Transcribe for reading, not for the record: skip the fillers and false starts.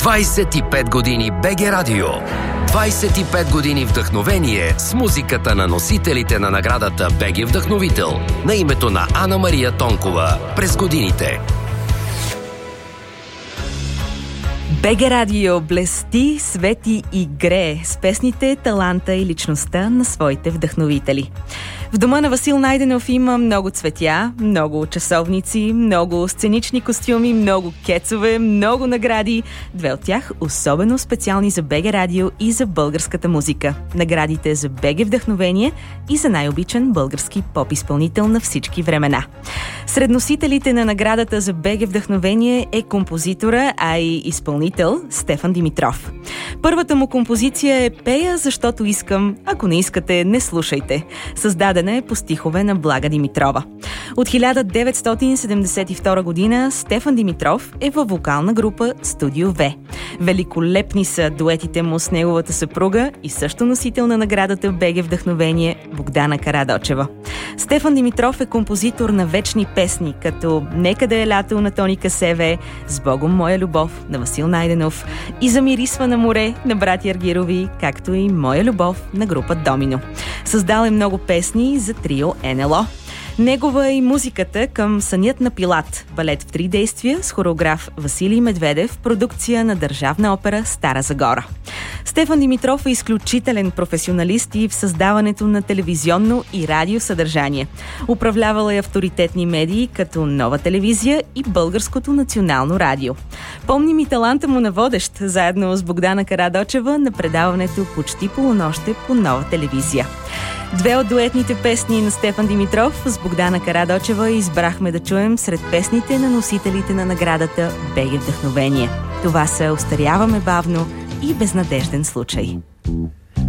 25 години БГ Радио. 25 години вдъхновение с музиката на носителите на наградата БГ Вдъхновител на името на Ана Мария Тонкова през годините. БГ Радио блести, свети и грее с песните, таланта и личността на своите вдъхновители. В дома на Васил Найденов има много цветя, много часовници, много сценични костюми, много кецове, много награди. Две от тях особено специални за БГ Радио и за българската музика. Наградите за БГ Вдъхновение и за най-обичан български поп-изпълнител на всички времена. Сред носителите на наградата за БГ Вдъхновение е композитора, а и изпълнител Стефан Димитров. Първата му композиция е "Пея, защото искам, ако не искате, не слушайте", създадена е по стихове на Блага Димитрова. От 1972 година Стефан Димитров е във вокална група Студио В. Великолепни са дуетите му с неговата съпруга и също носител на наградата БГ Вдъхновение Богдана Карадочева. Стефан Димитров е композитор на вечни песни, като "Нека да е лято" на Тоника СВ, "С Богом моя любов" на Васил Найденов и "Замирисва на море" на братя Аргирови, както и "Моя любов" на група Домино. Създал е много песни за трио НЛО. Негова е и музиката към "Сънят на Пилат", балет в 3 действия с хореограф Василий Медведев, продукция на Държавна опера Стара Загора. Стефан Димитров е изключителен професионалист и в създаването на телевизионно и радио съдържание. Управлявала е авторитетни медии като Нова телевизия и Българското национално радио. Помним и таланта му на водещ, заедно с Богдана Карадочева на предаването "Почти полунощ" по Нова телевизия. Две от дуетните песни на Стефан Димитров с Богдана Карадочева избрахме да чуем сред песните на носителите на наградата БГ Вдъхновение. Това са "Остаряваме бавно" и "Безнадежден случай".